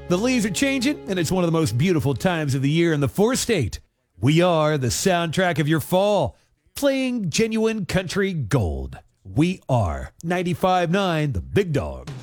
The leaves are changing, and it's one of the most beautiful times of the year in the four-state. We are the soundtrack of your fall, playing genuine country gold. We are 95.9 The Big Dog.